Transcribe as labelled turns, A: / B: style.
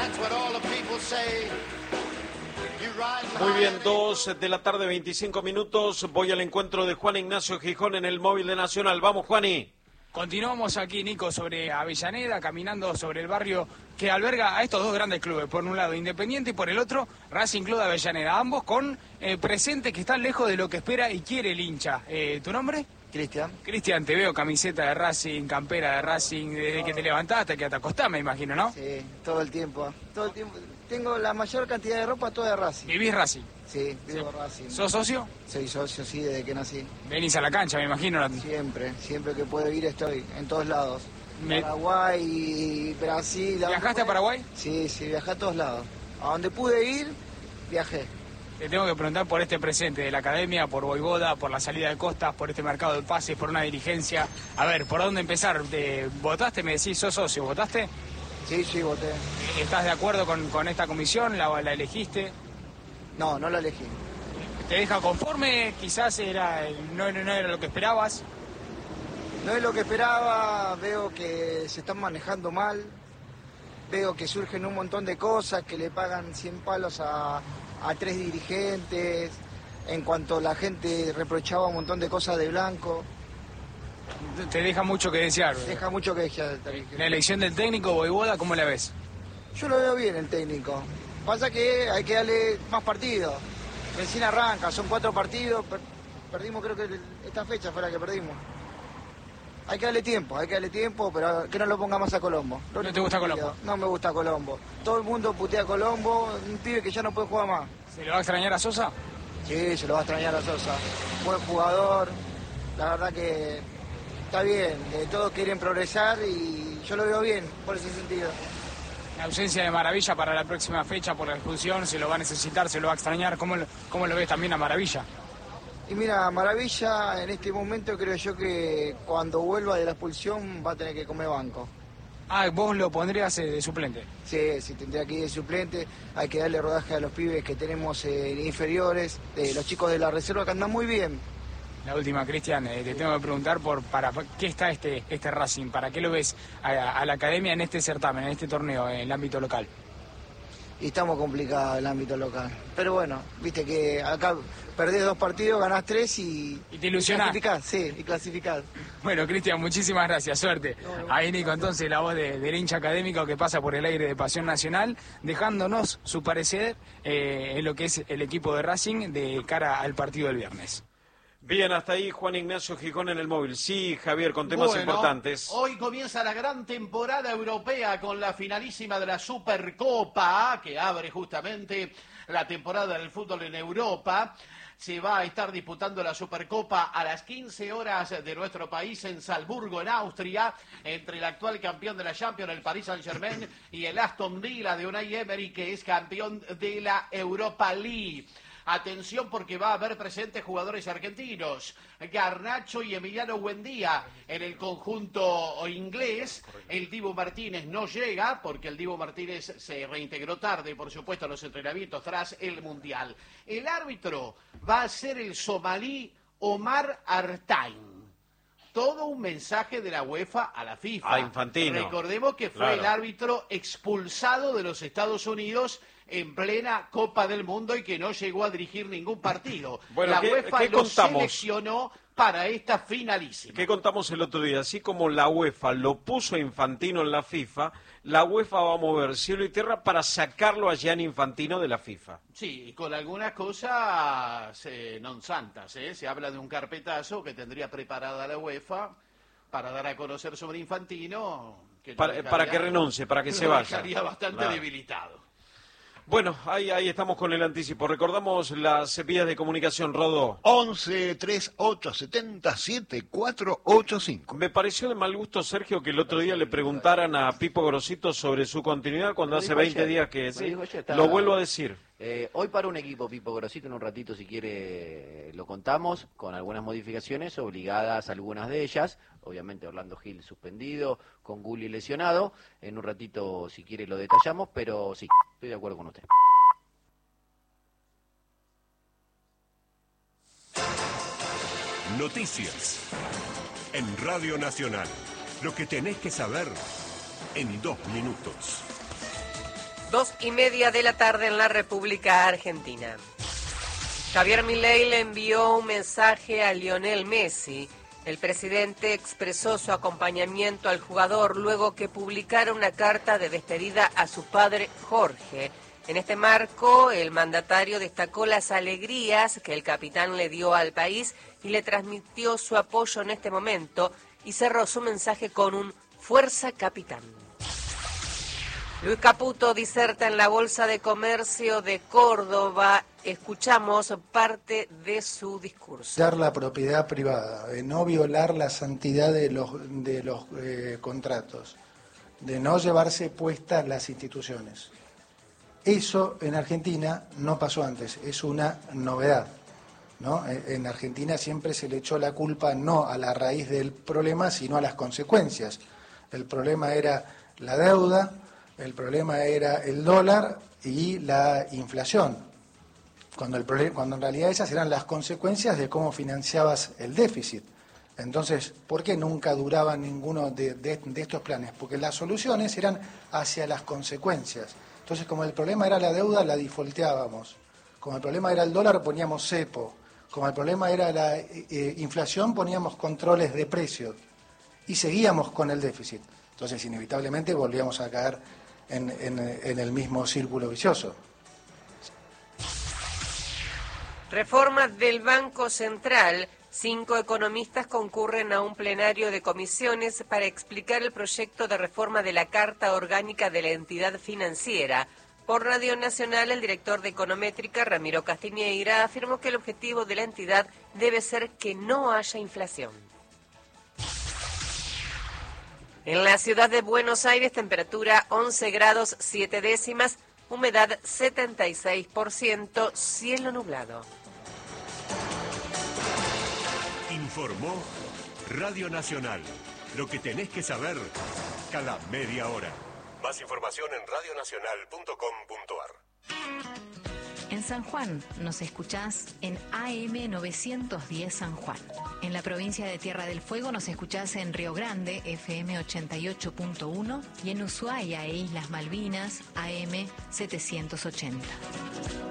A: Muy bien, 2 de la tarde, 25 minutos. Voy al encuentro de Juan Ignacio Gijón en el móvil de Nacional. Vamos, Juani.
B: Continuamos aquí, Nico, sobre Avellaneda, caminando sobre el barrio que alberga a estos dos grandes clubes. Por un lado Independiente y por el otro Racing Club de Avellaneda. Ambos con presentes que están lejos de lo que espera y quiere el hincha. ¿Tu nombre?
C: Cristian.
B: Cristian, te veo camiseta de Racing, campera de Racing, desde que te levantaste hasta que te acostás, me imagino, ¿no?
C: Sí, todo el tiempo. Tengo la mayor cantidad de ropa toda de Racing.
B: ¿Vivís Racing?
C: Sí, vivo Racing.
B: ¿Sos socio?
C: Soy socio, sí, desde que nací.
B: Venís a la cancha, me imagino.
C: Siempre que puedo ir estoy, en todos lados. Paraguay, Brasil.
B: ¿Viajaste a Paraguay?
C: Sí, viajé a todos lados. A donde pude ir, viajé.
B: Te tengo que preguntar por este presente de la academia, por Voivoda, por la salida de Costas, por este mercado de pases, por una dirigencia. A ver, ¿por dónde empezar? ¿Votaste? Me decís, sos socio, ¿votaste?
C: Sí, voté.
B: ¿Estás de acuerdo con esta comisión? ¿La elegiste?
C: No la elegí.
B: ¿Te deja conforme? Quizás no era lo que esperabas.
C: No es lo que esperaba, veo que se están manejando mal, veo que surgen un montón de cosas, que le pagan 100 palos a 3 dirigentes, en cuanto la gente reprochaba un montón de cosas de Blanco.
B: Te deja mucho que desear.
C: Deja mucho que desear.
B: La elección del técnico, Voivoda, ¿cómo la ves?
C: Yo lo veo bien el técnico. Pasa que hay que darle más partidos. Recién arranca, son 4 partidos, perdimos creo que esta fecha fue la que perdimos. Hay que darle tiempo, pero que no lo ponga más a Colombo.
B: ¿No te gusta Colombo?
C: No me gusta Colombo. Todo el mundo putea a Colombo, un pibe que ya no puede jugar más.
B: ¿Se lo va a extrañar a Sosa?
C: Sí, se lo va a extrañar a Sosa. Buen jugador, la verdad que está bien. Todos quieren progresar y yo lo veo bien por ese sentido.
B: La ausencia de Maravilla para la próxima fecha por la expulsión, se lo va a necesitar, se lo va a extrañar. ¿Cómo lo ves también a Maravilla?
C: Y mira, Maravilla en este momento creo yo que cuando vuelva de la expulsión va a tener que comer banco.
B: Ah, vos lo pondrías de suplente.
C: Sí, tendría que ir de suplente. Hay que darle rodaje a los pibes que tenemos inferiores, los chicos de la reserva que andan muy bien.
B: La última, Cristian, te tengo que preguntar para qué está este Racing, para qué lo ves a la academia en este certamen, en este torneo, en el ámbito local.
C: Y estamos complicados el ámbito local. Pero bueno, viste que acá perdés 2 partidos, ganás 3 y
B: te ilusionás.
C: Y clasificás.
B: Bueno, Cristian, muchísimas gracias, suerte. Ahí Nico, entonces, la voz del hincha académico que pasa por el aire de Pasión Nacional, dejándonos su parecer en lo que es el equipo de Racing de cara al partido del viernes.
A: Bien, hasta ahí Juan Ignacio Gijón en el móvil. Sí, Javier, con temas importantes.
D: Hoy comienza la gran temporada europea con la finalísima de la Supercopa, que abre justamente la temporada del fútbol en Europa. Se va a estar disputando la Supercopa a las 15 horas de nuestro país en Salzburgo, en Austria, entre el actual campeón de la Champions, el Paris Saint-Germain, y el Aston Villa de Unai Emery, que es campeón de la Europa League. Atención porque va a haber presentes jugadores argentinos, Garnacho y Emiliano Buendía en el conjunto inglés. El Dibu Martínez no llega porque el Dibu Martínez se reintegró tarde, por supuesto, a los entrenamientos tras el Mundial. El árbitro va a ser el somalí Omar Artain. Todo un mensaje de la UEFA a la FIFA.
A: A Infantino.
D: Recordemos que fue el árbitro expulsado de los Estados Unidos en plena Copa del Mundo y que no llegó a dirigir ningún partido.
A: Bueno,
D: la UEFA lo
A: contamos?
D: seleccionó para esta finalísima.
A: ¿Qué contamos el otro día? Así como la UEFA lo puso a Infantino en la FIFA, la UEFA va a mover cielo y tierra para sacarlo a Gianni Infantino de la FIFA.
D: Sí, con algunas cosas non santas, Se habla de un carpetazo que tendría preparada la UEFA para dar a conocer sobre Infantino. Que
A: para que renuncie, para que se vaya.
D: Estaría bastante debilitado.
A: Bueno, ahí estamos con el anticipo. Recordamos las vías de comunicación, Rodó.
E: 11 38 70 7485.
A: Me pareció de mal gusto, Sergio, que el otro día le preguntaran a Pipo Grosito sobre su continuidad cuando hace 20 días que... Sí, lo vuelvo a decir.
F: Hoy para un equipo Pipo Grosito, en un ratito si quiere lo contamos, con algunas modificaciones obligadas, algunas de ellas, obviamente Orlando Gil suspendido, con Gulli lesionado, en un ratito si quiere lo detallamos, pero sí, estoy de acuerdo con usted.
G: Noticias en Radio Nacional, lo que tenés que saber en 2 minutos.
H: 2:30 de la tarde en la República Argentina. Javier Milei le envió un mensaje a Lionel Messi. El presidente expresó su acompañamiento al jugador luego que publicara una carta de despedida a su padre Jorge. En este marco, el mandatario destacó las alegrías que el capitán le dio al país y le transmitió su apoyo en este momento y cerró su mensaje con un "Fuerza, capitán". Luis Caputo diserta en la Bolsa de Comercio de Córdoba. Escuchamos parte de su discurso.
I: Dar la propiedad privada, de no violar la santidad de los contratos, de no llevarse puestas las instituciones. Eso en Argentina no pasó antes, es una novedad, ¿no? En Argentina siempre se le echó la culpa no a la raíz del problema, sino a las consecuencias. El problema era la deuda, el problema era el dólar y la inflación, cuando en realidad esas eran las consecuencias de cómo financiabas el déficit. Entonces, ¿por qué nunca duraba ninguno de estos planes? Porque las soluciones eran hacia las consecuencias. Entonces, como el problema era la deuda, la defaulteábamos. Como el problema era el dólar, poníamos cepo. Como el problema era la inflación, poníamos controles de precios. Y seguíamos con el déficit. Entonces, inevitablemente, volvíamos a caer en el mismo círculo vicioso.
H: Reforma del Banco Central. 5 economistas concurren a un plenario de comisiones para explicar el proyecto de reforma de la Carta Orgánica de la entidad financiera. Por Radio Nacional, el director de Econométrica, Ramiro Castiñeira, afirmó que el objetivo de la entidad debe ser que no haya inflación. En la ciudad de Buenos Aires, temperatura 11 grados 7 décimas, humedad 76%, cielo nublado.
G: Informó Radio Nacional. Lo que tenés que saber cada media hora. Más información en radionacional.com.ar.
J: En San Juan nos escuchás en AM 910 San Juan. En la provincia de Tierra del Fuego nos escuchás en Río Grande, FM 88.1, y en Ushuaia e Islas Malvinas, AM 780.